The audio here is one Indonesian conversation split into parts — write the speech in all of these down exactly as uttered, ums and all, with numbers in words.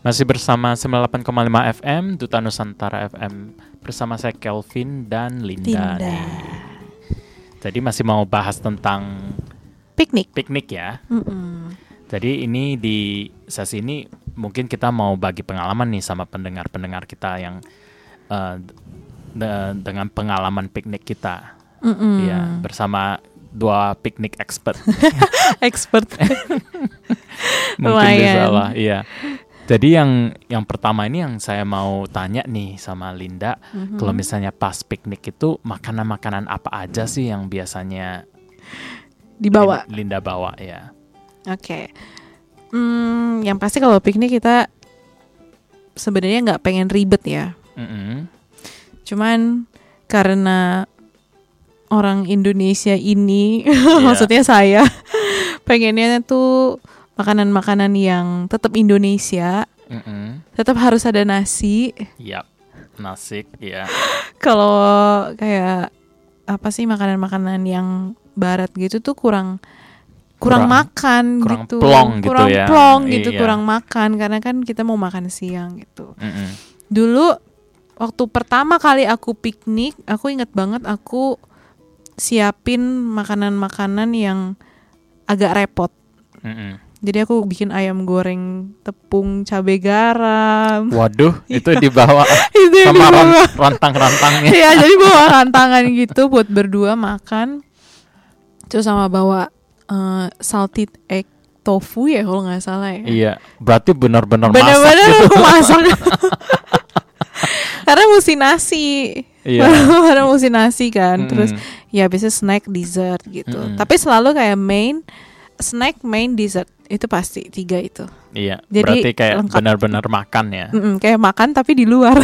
Masih bersama sembilan puluh delapan koma lima F M Duta Nusantara F M bersama saya Kelvin dan Linda. Linda. Jadi masih mau bahas tentang piknik. Piknik ya. Mm-mm. Jadi ini di sesi ini mungkin kita mau bagi pengalaman nih sama pendengar-pendengar kita yang uh, de- dengan pengalaman piknik kita. Mm-mm. Ya, bersama dua piknik expert. Expert. Mungkin Lumayan. bisa lah, iya. Jadi yang yang pertama ini yang saya mau tanya nih sama Linda, Mm-hmm. kalau misalnya pas piknik itu makanan-makanan apa aja sih yang biasanya Dibawa. Linda, Linda bawa ya? Oke. Okay. Hmm, yang pasti kalau piknik kita sebenarnya nggak pengen ribet ya. Mm-mm. Cuman karena orang Indonesia ini, Yeah. maksudnya saya pengennya tuh makanan-makanan yang tetap Indonesia, Mm-mm. tetap harus ada nasi. Yap, nasi ya. Kalau kayak apa sih makanan-makanan yang barat gitu tuh kurang kurang, Kurang- makan kurang gitu. plong gitu kurang ya. plong gitu, Iya. kurang makan karena kan kita mau makan siang gitu. Mm-mm. Dulu waktu pertama kali aku piknik, aku ingat banget aku siapin makanan-makanan yang agak repot. Mm-mm. Jadi aku bikin ayam goreng tepung cabai garam. Waduh, itu dibawa Itu yang sama dibawa. ran- rantang-rantangnya. Iya, jadi bawa rantangan gitu buat berdua makan. Terus sama bawa uh, salted egg tofu ya kalau nggak salah ya. Iya, berarti benar-benar masak Bener-bener gitu. aku masak. Karena mesti nasi. Iya. Karena mesti nasi kan. Mm-mm. Terus ya biasanya snack, dessert gitu. Mm-mm. Tapi selalu kayak main snack, main, dessert. Itu pasti tiga itu. Iya, Jadi berarti kayak lengkap. benar-benar makan ya. Mm-mm, kayak makan tapi di luar.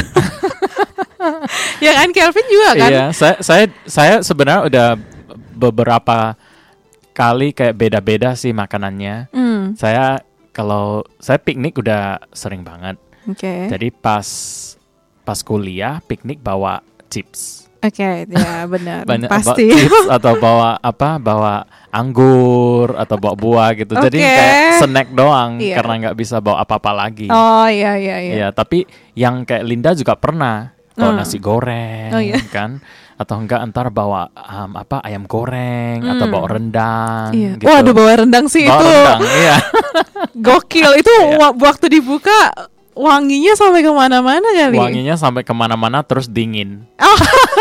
Ya kan Kelvin juga kan? Iya, saya saya saya sebenarnya udah beberapa kali kayak beda-beda sih makanannya. Hmm, Saya kalau saya piknik udah sering banget. Oke. Jadi pas pas kuliah piknik bawa chips. Oke, ya benar. Banyak Pasti. bawa chips atau bawa apa? Bawa anggur atau bawa buah gitu. Jadi Oke. kayak snack doang Iya. karena nggak bisa bawa apa-apa lagi. Oh iya iya iya. Iya, tapi yang kayak Linda juga pernah bawa Hmm. nasi goreng, Oh, iya. kan? Atau enggak antar bawa um, apa ayam goreng atau Hmm. bawa rendang. Iya. Gitu. Waduh, bawa rendang sih Bawa itu rendang, iya. gokil. Itu Iya. wa- waktu dibuka wanginya sampai kemana-mana kali. Wanginya sampai kemana-mana terus dingin. Oh.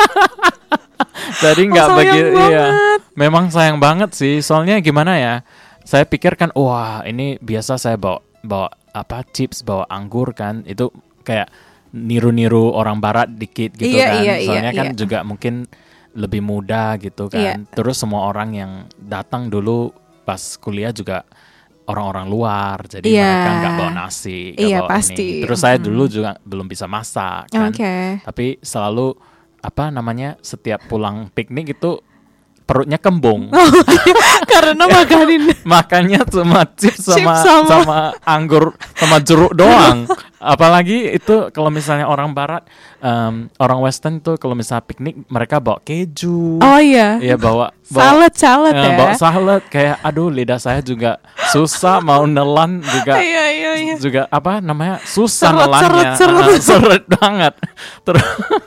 Jadi Oh, nggak sayang begitu, iya. banget. Memang sayang banget sih. Soalnya gimana ya? Saya pikir kan, wah ini biasa saya bawa bawa apa chips, bawa anggur kan. Itu kayak niru-niru orang barat dikit gitu Iya, kan. iya, iya, Soalnya kan iya. juga mungkin lebih mudah gitu kan. Iya. Terus semua orang yang datang dulu pas kuliah juga orang-orang luar. Jadi Iya. mereka nggak bawa nasi, nggak Iya, bawa pasti. ini. Terus saya Mm-mm. dulu juga belum bisa masak kan. Oke. Tapi selalu apa namanya setiap pulang piknik itu perutnya kembung. Karena makanin. Makannya cuma chips sama, Chips sama- sama anggur sama jeruk doang. Apalagi itu kalau misalnya orang barat, em, orang western tuh kalau misalnya piknik mereka bawa keju. Oh iya. Iya bawa, bawa Salad salad eh, ya. bawa salad kayak aduh lidah saya juga susah mau nelan juga Iya iya iya. juga apa namanya susah Seret, nelannya. seret, seret. Ah, seret banget. Terus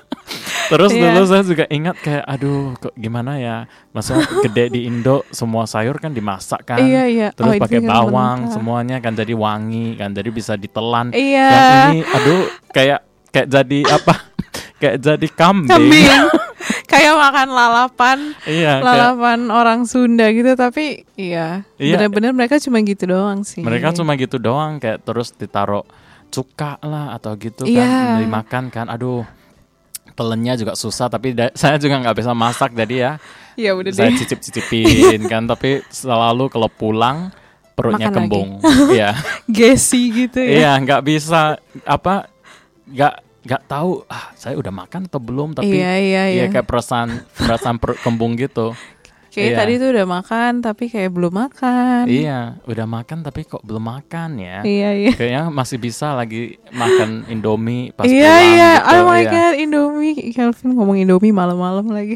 Terus Iya. dulu saya juga ingat kayak aduh kok gimana ya. Maksudnya gede di Indo semua sayur kan dimasak kan. Iya, iya. Terus Oh, itu pakai yang bawang mentah. semuanya kan jadi wangi kan jadi bisa ditelan. Iya. Yang ini aduh kayak kayak jadi apa? Kayak jadi kambing. Kambing. Kayak makan lalapan. Iya, kayak Lalapan orang Sunda gitu tapi iya, Iya. benar-benar mereka cuma gitu doang sih. mereka cuma gitu doang kayak terus ditaruh cuka lah atau gitu Iya. kan dimakan kan. Aduh. Telennya juga susah tapi da- saya juga nggak bisa masak jadi ya Ya udah saya deh. cicip-cicipin kan tapi selalu kalau pulang perutnya Makan lagi. kembung. Iya. Gesi gitu ya. Iya, nggak bisa apa nggak nggak tahu ah saya udah makan atau belum tapi Iya, iya, iya. kayak perasaan perasaan perut kembung gitu. Kayak Iya. tadi tuh udah makan tapi kayak belum makan. Iya, udah makan tapi kok belum makan ya. Iya iya. Kayaknya masih bisa lagi makan Indomie pas Iya pulang iya. gitu. Oh my Iya. god, Indomie. Kelvin ngomong Indomie malam-malam lagi.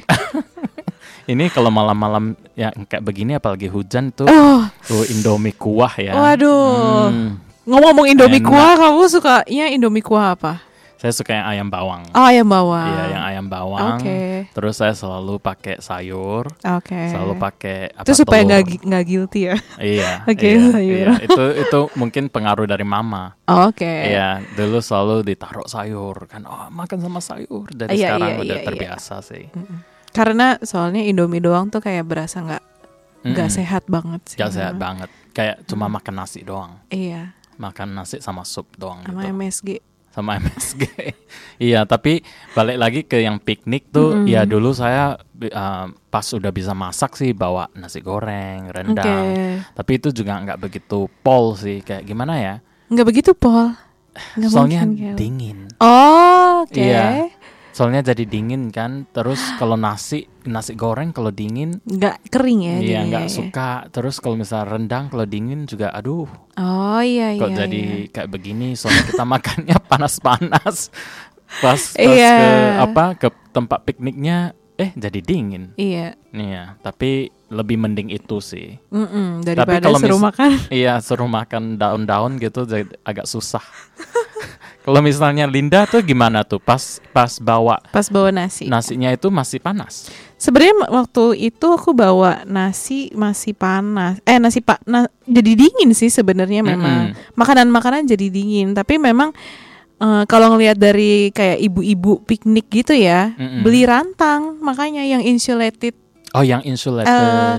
Ini kalau malam-malam ya kayak begini apalagi hujan tuh, Oh, tuh Indomie kuah ya. waduh. Hmm, Ngomong-ngomong Indomie Enak. kuah, kamu sukanya Indomie kuah apa? Saya suka yang ayam bawang. Oh, ayam bawang. Iya, yang ayam bawang. Oke. Terus saya selalu pakai sayur. Oke. Selalu pakai apa? Itu supaya telur. nggak gi- nggak guilty ya. Iya. Oke, iya, sayur. iya. Itu itu mungkin pengaruh dari mama. Oke. Iya, dulu selalu ditaruh sayur kan. Oh, makan sama sayur. Dari Iya, sekarang iya, udah iya, terbiasa sih. Karena soalnya Indomie doang tuh kayak berasa nggak nggak Mm-mm. sehat banget sih. Gak sehat banget. Kayak cuma makan nasi doang. Iya, Makan nasi sama sup doang sama gitu. M S G. Sama M S G. Iya, tapi balik lagi ke yang piknik tuh, Mm-mm. ya dulu saya uh, pas udah bisa masak sih bawa nasi goreng, rendang. Oke. Tapi itu juga nggak begitu pol sih, kayak gimana ya? Nggak begitu, Paul. Nggak Soalnya mungkin, Kel. dingin. Oh, oke. Iya. Soalnya jadi dingin kan. Terus kalau nasi nasi goreng kalau dingin, Nggak kering ya iya jadinya nggak ya. suka. Terus kalau misalnya rendang kalau dingin juga, aduh, Oh iya kok iya. jadi iya. kayak begini. Soalnya kita makannya panas-panas. Pas, pas Iya. ke apa ke tempat pikniknya, eh jadi dingin. Iya. Iya, tapi lebih mending itu sih. Mm-mm, daripada kalau suruh mis- makan. Iya, suruh makan daun-daun gitu jadi agak susah. Kalau misalnya Linda tuh gimana tuh pas pas bawa Pas bawa nasi. nasinya itu masih panas? Sebenarnya waktu itu aku bawa nasi masih panas. Eh nasi pak, na- jadi dingin sih sebenarnya memang. Mm-mm. Makanan-makanan jadi dingin. Tapi memang eh, kalau ngelihat dari kayak ibu-ibu piknik gitu ya, Mm-mm. beli rantang, makanya yang insulated Oh, yang insulated, Eh,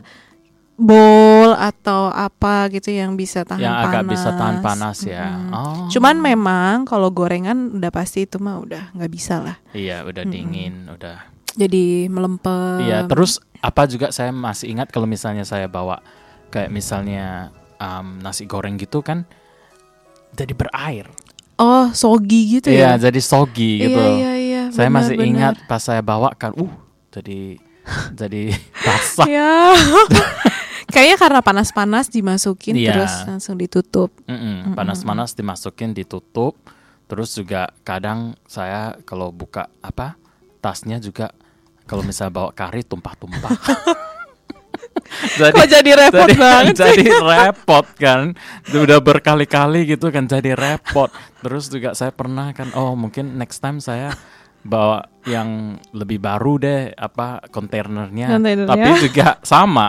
bowl atau apa gitu yang bisa tahan yang panas. agak bisa tahan panas ya. Mm-mm. Oh, Cuman memang kalau gorengan udah pasti itu mah udah nggak bisa lah. iya udah Mm-mm. dingin, udah. Jadi melempem. Iya, terus apa juga saya masih ingat kalau misalnya saya bawa kayak misalnya um, nasi goreng gitu kan, jadi berair. Oh, soggy gitu Iya, ya. jadi soggy gitu. Iya iya iya. Saya benar, masih benar. ingat pas saya bawa kan, uh, jadi jadi basah. Ya. Kayaknya karena panas-panas dimasukin Iya. terus langsung ditutup. Mm-mm, panas-panas dimasukin, ditutup. Terus juga kadang saya kalau buka apa tasnya juga kalau misalnya bawa kari tumpah-tumpah. Kok jadi repot jadi, banget sih? jadi repot kan. Udah berkali-kali gitu kan jadi repot. Terus juga saya pernah kan, oh mungkin next time saya bawa yang lebih baru deh apa kontainernya. Kontainernya. Tapi juga sama.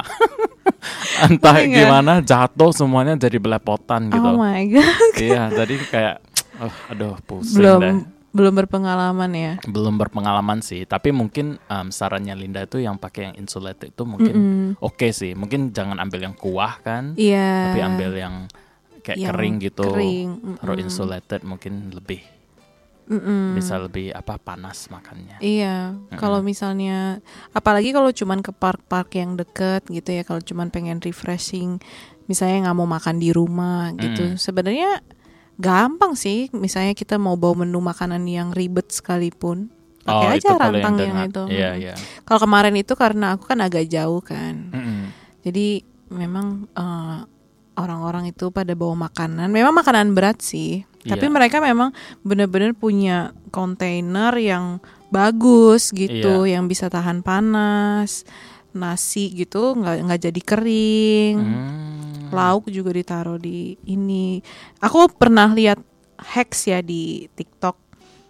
Entah Mungkin ya. gimana jatuh semuanya jadi belepotan gitu. Oh my god. Iya, jadi kayak oh, aduh pusing Belum deh. belum berpengalaman ya. Belum berpengalaman sih, tapi mungkin um, sarannya Linda itu yang pakai yang insulated itu mungkin Mm-mm. oke sih. Mungkin jangan ambil yang kuah kan, Iya. tapi ambil yang kayak Yang kering gitu. kering, Taruh mm-mm. insulated mungkin lebih Mm-mm. bisa lebih apa panas makannya. Iya, kalau misalnya apalagi kalau cuman ke park-park yang deket gitu ya, kalau cuman pengen refreshing, misalnya nggak mau makan di rumah gitu, Mm. sebenarnya gampang sih. Misalnya kita mau bawa menu makanan yang ribet sekalipun, pakai Oh, aja itu kalau rantang yang, dengan- itu. Iya, Mm. iya. Kalau kemarin itu karena aku kan agak jauh kan, Mm-mm. jadi memang eh, orang-orang itu pada bawa makanan, memang makanan berat sih. Tapi Iya. mereka memang benar-benar punya kontainer yang bagus gitu, Iya. yang bisa tahan panas, nasi gitu nggak nggak jadi kering, Hmm. lauk juga ditaruh di ini. Aku pernah lihat hacks ya di TikTok.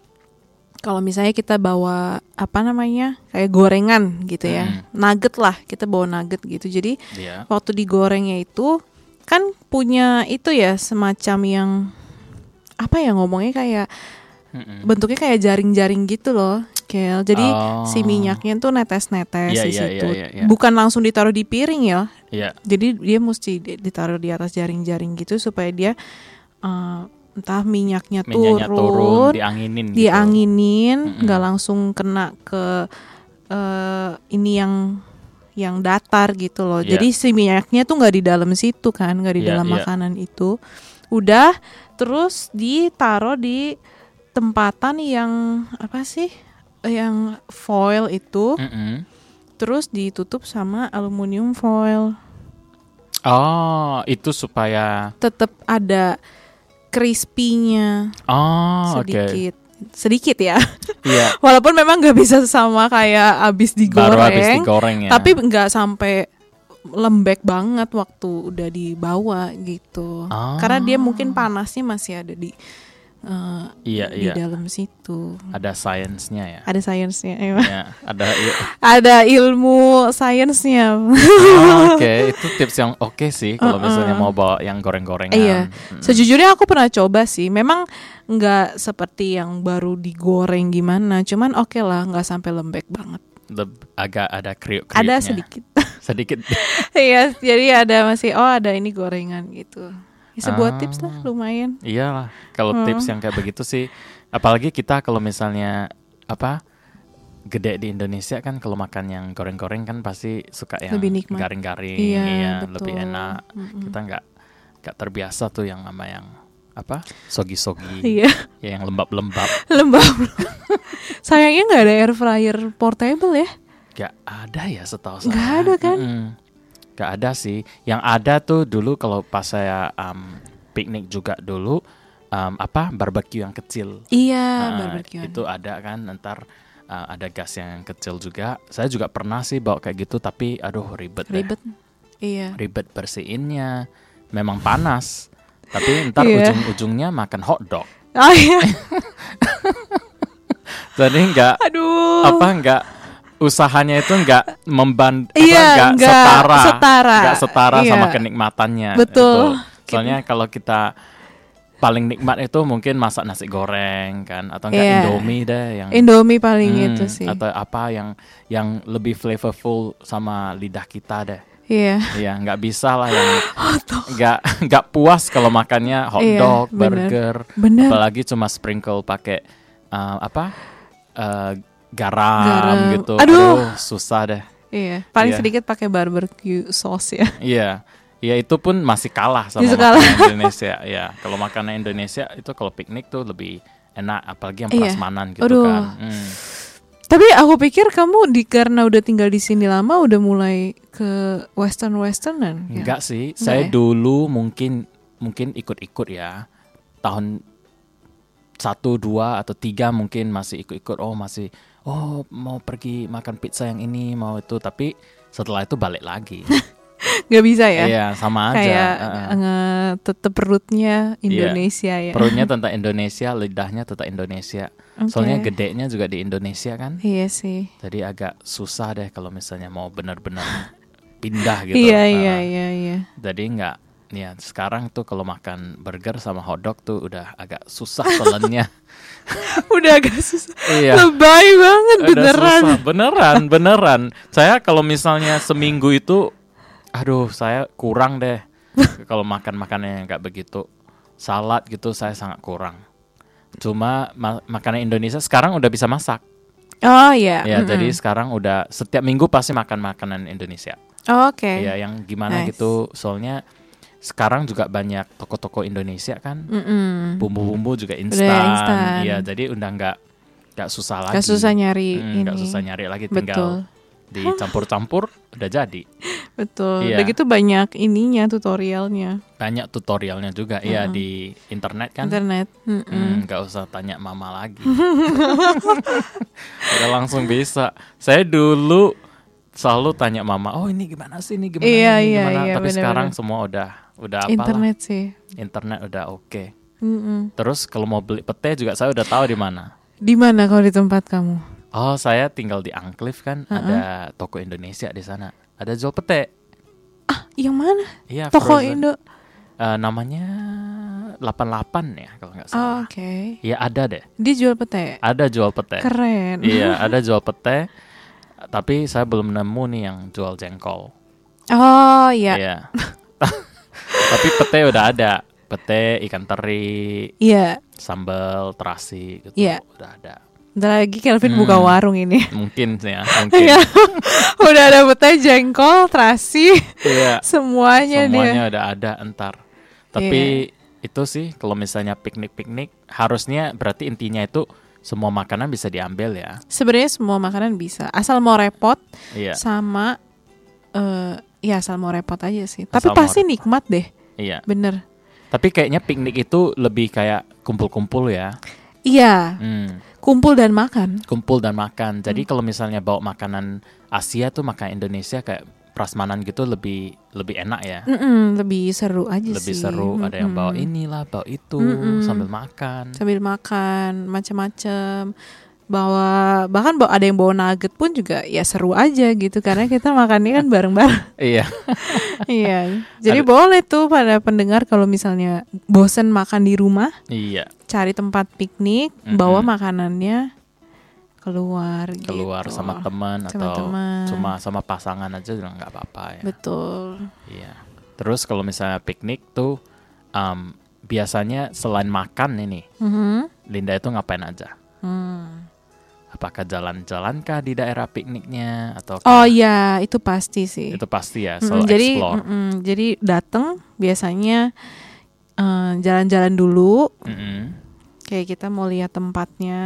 Kalau misalnya kita bawa apa namanya kayak gorengan gitu ya, nugget lah, kita bawa nugget gitu. Jadi Iya. waktu digorengnya itu kan punya itu ya semacam yang apa ya ngomongnya kayak Mm-mm. bentuknya kayak jaring-jaring gitu loh, Kel. Jadi Oh. si minyaknya tuh netes-netes Iya, di iya, situ. iya, iya, iya. Bukan langsung ditaruh di piring ya. Iya. Jadi dia mesti di- ditaruh di atas jaring-jaring gitu supaya dia eh, entah minyaknya, Minyaknya turun, turun, dianginin gitu. dianginin, Mm-mm. nggak langsung kena ke eh, ini yang yang datar gitu loh. Iya. Jadi si minyaknya tuh nggak di dalam situ kan, nggak di Iya, dalam iya. makanan itu. Udah, terus ditaruh di tempatan yang apa sih? Yang foil itu, Mm-mm. terus ditutup sama aluminium foil. Oh, itu supaya Tetap ada crispy-nya oh, oke. sedikit. Sedikit ya. Iya, Walaupun memang nggak bisa sama kayak abis digoreng, baru habis digoreng ya. tapi nggak sampai lembek banget waktu udah dibawa gitu. Ah. Karena dia mungkin panasnya masih ada di uh, Iya, di iya. dalam situ. Ada sainsnya ya. Ada sainsnya. Ya, ada iya. Ada ilmu sainsnya. Ah, Oke, itu tips yang oke sih kalau Uh-uh. misalnya mau bawa yang goreng-gorengan. Iya. Mm. Sejujurnya aku pernah coba sih. Memang nggak seperti yang baru digoreng gimana. Cuman oke lah, nggak sampai lembek banget. Leb- agak ada kriuk-kriuknya. Ada sedikit. Sedikit. Iya, jadi ada masih oh ada ini gorengan gitu. Ya, sebuah Ah. tips lah lumayan. Iyalah, kalau Hmm. tips yang kayak begitu sih, apalagi kita kalau misalnya apa gede di Indonesia kan kalau makan yang goreng-goreng kan pasti suka yang Lebih nikmat. garing-garing, Iya, iya, betul. lebih enak. Mm-mm. Kita nggak nggak terbiasa tuh yang sama yang apa sogi-sogi, Iya, ya yang lembab-lembab. lembab. Sayangnya nggak ada air fryer portable ya. Gak ada ya setahu saya. Nggak ada kan? Mm-mm. Gak ada sih. Yang ada tuh dulu kalau pas saya um, piknik juga dulu um, apa barbecue yang kecil. Iya, Nah, barbekyuan. itu ada kan ntar uh, ada gas yang kecil juga. Saya juga pernah sih bawa kayak gitu tapi aduh ribet deh. Ribet. Iya. Ribet bersihinnya. Memang panas. Tapi ntar Iya. ujung-ujungnya makan hotdog. Oh iya. Jadi nggak Aduh. apa nggak usahanya itu nggak memban apa, Iya, nggak nggak setara setara. nggak setara Iya. sama kenikmatannya. Betul. Itu. Soalnya kalau kita paling nikmat itu mungkin masak nasi goreng kan atau enggak Iya. Indomie deh yang Indomie paling Hmm, itu sih. atau apa yang yang lebih flavorful sama lidah kita deh. Iya. Iya, nggak bisa lah yang nggak nggak puas kalau makannya hotdog, Iya, bener. burger, Bener. apalagi cuma sprinkle pakai uh, apa uh, garam, Garam. gitu. Aduh. susah deh. Iya. Paling Iya. sedikit pakai barbecue sauce ya. Iya, ya itu pun masih kalah sama Masih makanan kalah. Indonesia. Ya, kalau makanan Indonesia itu kalau piknik tuh lebih enak, apalagi yang Iya. prasmanan gitu Aduh. kan. Hmm. Tapi aku pikir kamu di karena udah tinggal di sini lama udah mulai ke western westernan. ya? Enggak sih, saya ya? dulu mungkin mungkin ikut-ikut ya. Tahun satu, dua atau tiga mungkin masih ikut-ikut. Oh masih, oh mau pergi makan pizza yang ini, mau itu. Tapi setelah itu balik lagi. Gak bisa ya? Iya sama aja. Kayak Uh-uh. nge- tetep perutnya Indonesia ya. Perutnya tentang Indonesia, lidahnya tentang Indonesia. Oke. Soalnya gedenya juga di Indonesia kan. Iya sih. Jadi agak susah deh kalau misalnya mau benar-benar pindah gitu. Iya Uh, iya iya iya. Jadi nggak, ya sekarang tuh kalau makan burger sama hotdog tuh udah agak susah telennya. Udah agak susah. Iya. Lebay banget Udah beneran. susah. Beneran, beneran. Saya kalau misalnya seminggu itu, aduh saya kurang deh. Kalau makan makanan yang nggak begitu, salad gitu saya sangat kurang. Cuma ma- makanan Indonesia sekarang udah bisa masak. Oh iya. Ya, Mm-mm. jadi sekarang udah setiap minggu pasti makan makanan Indonesia. Oh, Oke. Ya, yang gimana Nice. gitu. Soalnya sekarang juga banyak toko-toko Indonesia kan, Mm-mm. bumbu-bumbu juga Udah instan. instan. Iya, jadi udah nggak nggak susah lagi. Gak susah nyari Hmm, ini. nggak susah nyari lagi, Betul. tinggal dicampur-campur udah jadi. Betul. Iya. Udah gitu banyak ininya tutorialnya. Banyak tutorialnya juga. Iya, di internet kan. Internet. Mm-mm. Hmm, nggak usah tanya mama lagi. Udah langsung bisa. Saya dulu selalu tanya mama, oh ini gimana sih, ini gimana, Iya, ini iya, gimana. iya, Tapi bener-bener. sekarang semua udah udah apalah. Internet sih. Internet udah oke. Mm-mm. Terus kalau mau beli pete juga saya udah tahu di mana. Di mana kalau di tempat kamu? Oh, saya tinggal di Angklif kan, Uh-uh. ada toko Indonesia di sana. Ada jual pete. Yang mana? Iya, Toko frozen. Indo. Eh, namanya delapan puluh delapan ya kalau nggak Oh, salah. Oke. Iya, ada deh. Dia jual pete. Ada jual pete. Keren. Iya, ada jual pete. Tapi saya belum nemu nih yang jual jengkol. Oh iya. Iya. Tapi pete udah ada. Pete, ikan teri, Iya. sambal, terasi gitu. Iya. Udah ada. Bentar lagi Kelvin Hmm. buka warung ini. Mungkin sih ya, mungkin. Iya. Udah ada pete, jengkol, terasi, Iya. semuanya, Semuanya dia. udah ada entar. Tapi itu sih kalau misalnya piknik-piknik harusnya berarti intinya itu semua makanan bisa diambil ya. Sebenarnya semua makanan bisa, asal mau repot Iya. sama eh ya asal mau repot aja sih. Asal Tapi mau pasti repot. nikmat deh. Iya. Bener. Tapi kayaknya piknik itu lebih kayak kumpul-kumpul ya. Iya, Hmm. kumpul dan makan. Kumpul dan makan. Jadi Hmm. kalau misalnya bawa makanan Asia tuh makan Indonesia kayak prasmanan gitu lebih lebih enak ya. Mm-mm, lebih seru aja Lebih sih. seru, Mm-mm. ada yang bawa inilah, bawa itu Mm-mm. sambil makan. Sambil makan macam-macam. Bawa bahkan bawa, ada yang bawa nugget pun juga ya seru aja gitu karena kita makannya kan bareng-bareng. Iya. Iya. Jadi Ada- boleh tuh pada pendengar kalau misalnya bosen makan di rumah, Iya, cari tempat piknik, Mm-mm. bawa makanannya keluar keluar gitu. sama teman Sama atau teman. cuma sama pasangan aja juga nggak apa-apa ya. Betul. Iya. Terus kalau misalnya piknik tuh um, biasanya selain makan ini, Mhm. Linda itu ngapain aja? Hmm. Apakah jalan-jalan kah di daerah pikniknya atau Oh iya, itu pasti sih. itu pasti ya, Mm-mm, selalu jadi explore. mm-mm, jadi datang biasanya eh, jalan-jalan dulu, Mm-mm. kayak kita mau lihat tempatnya,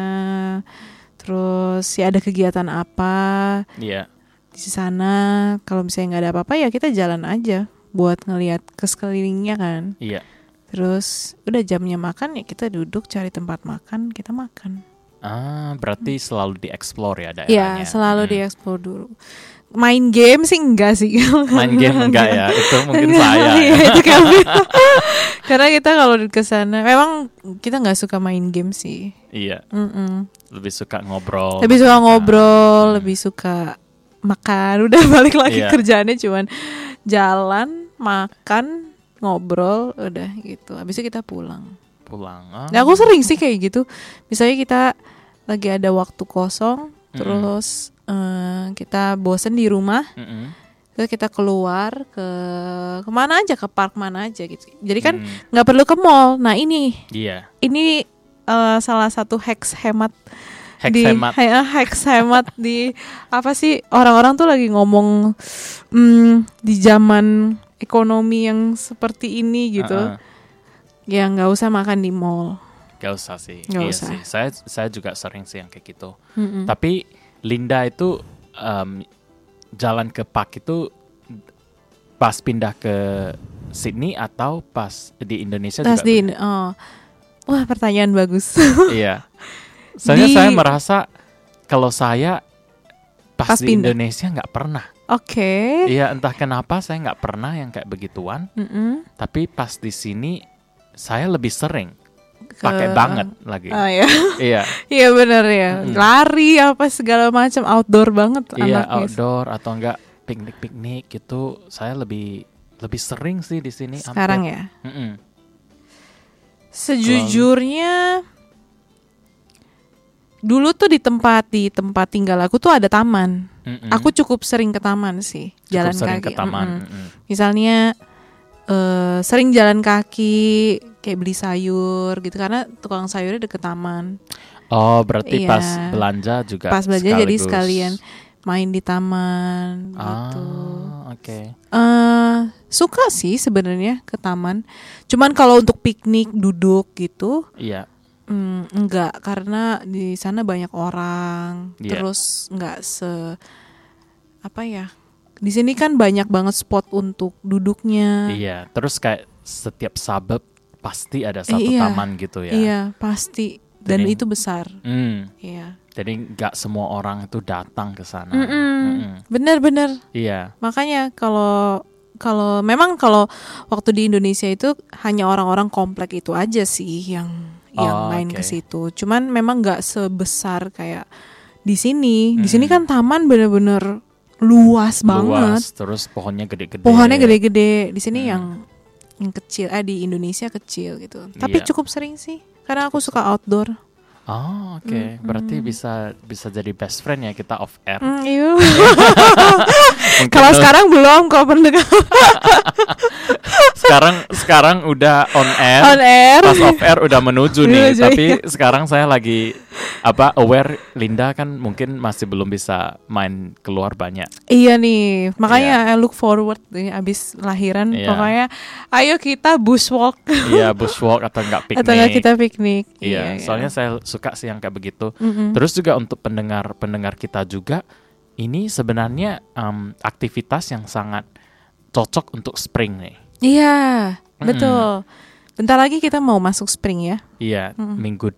terus ya ada kegiatan apa Iya, di sana. Kalau misalnya nggak ada apa-apa ya kita jalan aja buat ngelihat ke sekelilingnya kan. iya. Terus udah jamnya makan ya kita duduk cari tempat makan, kita makan. Ah, berarti selalu di-explore ya daerahnya. Ya selalu Mm-mm. dieksplor dulu. Main game sih enggak sih. Main game enggak ya? Itu mungkin Enggak, saya. iya, Ya. itu Kelvin. Karena kita kalau ke sana memang kita nggak suka main game sih. Iya, Mm-mm. lebih suka ngobrol. Lebih suka makan. ngobrol, lebih suka makan. Udah balik lagi Iya. kerjaannya cuman jalan, makan, ngobrol, udah gitu. Habis itu kita pulang. Pulang. Ah. Nah, aku sering sih kayak gitu. Misalnya kita lagi ada waktu kosong, Mm-mm. terus eh, kita bosen di rumah, Mm-mm. terus kita keluar ke kemana aja, ke park mana aja gitu. Jadi kan Hmm, nggak perlu ke mall. Nah ini Iya. ini eh, salah satu hacks hemat Hacks di hemat. he- hacks hemat di apa sih, orang-orang tuh lagi ngomong hmm, di zaman ekonomi yang seperti ini gitu, Uh-uh. ya nggak usah makan di mall. Gak usah sih. Nggak Iya usah. sih. Saya saya juga sering sih yang kayak gitu. Mm-mm. Tapi Linda itu em, jalan ke park itu pas pindah ke Sydney atau pas di Indonesia Tas juga? di oh. Wah, pertanyaan bagus. Iya. Soalnya Di- saya merasa kalau saya pas, Pas di pindah. Indonesia nggak pernah. Oke. Iya, entah kenapa saya nggak pernah yang kayak begituan. Mm-mm. Tapi pas di sini saya lebih sering Ke- pakai banget lagi. Oh ya. Iya, Iya benar ya. Mm-mm. Lari apa segala macam, outdoor banget iya anaknya. outdoor atau enggak piknik-piknik gitu. Saya lebih lebih sering sih di sini. Sekarang hampir. ya. Mm-mm. Sejujurnya dulu tuh di tempat di tempat tinggal aku tuh ada taman. Mm-mm. Aku cukup sering ke taman sih, Cukup jalan sering kaki. ke taman. Mm-mm. Mm-mm. Misalnya eh, sering jalan kaki, kayak beli sayur gitu karena tukang sayurnya deket taman. Oh, berarti Iya. pas belanja juga. Pas belanja jadi sekaligus. sekalian main di taman gitu. Ah, oke. Eh, suka sih sebenarnya ke taman. Cuman kalau untuk piknik duduk gitu, Iya. mm, enggak karena di sana banyak orang. Iya. Terus enggak se apa ya? Di sini kan banyak banget spot untuk duduknya. Iya. Terus kayak setiap suburb pasti ada satu Iya. taman gitu ya. Iya, pasti. Dan Jadi- itu besar. Hmm. Iya. Jadi nggak semua orang itu datang ke sana. Mm-mm. Mm-mm. Bener-bener. Iya. Makanya kalau kalau memang kalau waktu di Indonesia itu hanya orang-orang komplek itu aja sih yang yang Oh, main oke. ke situ. Cuman memang nggak sebesar kayak di sini. Di Mm. sini kan taman bener-bener luas banget. Luas, terus pohonnya gede-gede. Pohonnya gede-gede. Di sini Hmm. yang yang kecil. Eh di Indonesia kecil gitu. Tapi Iya. cukup sering sih. Karena aku suka outdoor. Oh, oke. Mm-mm. Berarti bisa bisa jadi best friend ya kita off air. Hmm, iya. Mungkin Kalau lo- sekarang belum kok pendengar sekarang sekarang udah on air. on air. Pas off air udah menuju nih, Menuju, tapi iya. sekarang saya lagi apa aware Linda kan mungkin masih belum bisa main keluar banyak. Iya nih, makanya I look forward nih abis lahiran. Iya. Pokoknya ayo kita bushwalk Iya, bushwalk atau enggak piknik. atau nggak kita piknik. Iya, soalnya saya suka sih yang kayak begitu. Mm-mm. Terus juga untuk pendengar-pendengar kita juga, ini sebenarnya em, aktivitas yang sangat cocok untuk spring nih. Iya, betul. Bentar lagi kita mau masuk spring ya. Iya, Mm-mm. minggu dep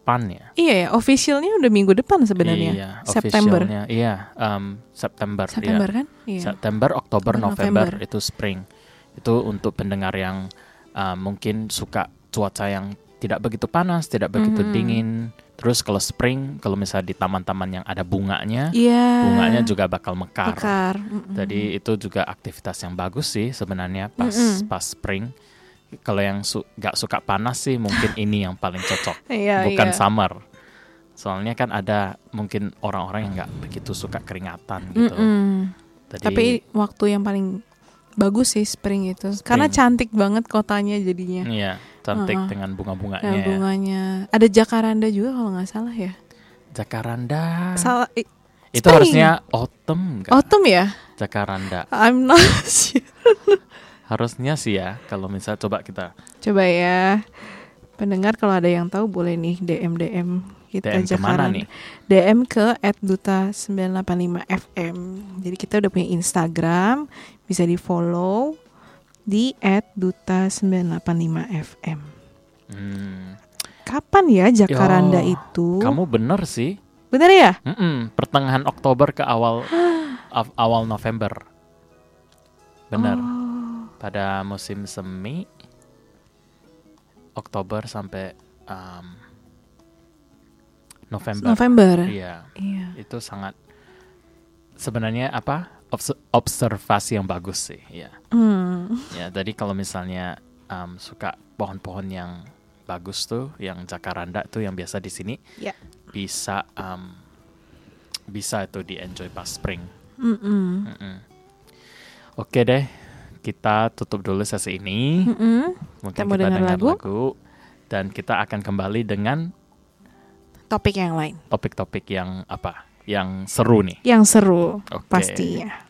depan ya. Iya ya, officialnya udah minggu depan sebenarnya. Iya, September. officialnya, Iya, um, September. September iya. kan? Iya. September, Oktober, Oktober, November, November. itu spring. Itu untuk pendengar yang uh, mungkin suka cuaca yang tidak begitu panas, tidak begitu Mhm. dingin. Terus kalau spring, kalau misalnya di taman-taman yang ada bunganya, Iya. bunganya juga bakal mekar. Mekar. Mm-mm. Jadi itu juga aktivitas yang bagus sih sebenarnya pas Mm-mm. pas spring. Kalau yang su- gak suka panas sih mungkin ini yang paling cocok, Iya, bukan iya. summer. Soalnya kan ada mungkin orang-orang yang gak begitu suka keringatan gitu. Mm-mm. Jadi, Tapi waktu yang paling bagus sih spring itu, karena cantik banget kotanya jadinya. iya, cantik Uh-uh. dengan bunga-bunganya. Nah, ya. bunganya. Ada jacaranda juga kalau nggak salah ya. Jacaranda. Salah. i- Itu spring. harusnya autumn kan? Autumn ya? Jacaranda. I'm not sure. Harusnya sih ya, kalau misalnya coba kita Coba ya, pendengar kalau ada yang tahu boleh nih D M D M kita D M kemana Jacaranda. nih? D M ke at duta sembilan delapan lima F M. Jadi kita udah punya Instagram, bisa di follow di at duta sembilan delapan lima F M. Hmm. Kapan ya Jacaranda Yo, itu? Kamu bener sih. Bener ya? Mm-mm, pertengahan Oktober ke awal av- awal November. Bener. Oh. Pada musim semi Oktober sampai um, November. November. Iya. Iya. Itu sangat sebenarnya apa? Obs- observasi yang bagus sih, ya. Hmm. Ya, jadi kalau misalnya um, suka pohon-pohon yang bagus tuh, yang jacaranda tuh yang biasa di sini, Ya. bisa um, bisa itu di enjoy pas spring. Mm-mm. Mm-mm. Oke deh, kita tutup dulu sesi ini. Mm-mm. Mungkin Kita mau kita dengar dengar lagu. lagu. Dan kita akan kembali dengan Topik yang lain, topik-topik yang apa? Yang seru nih. yang seru Oke. pastinya.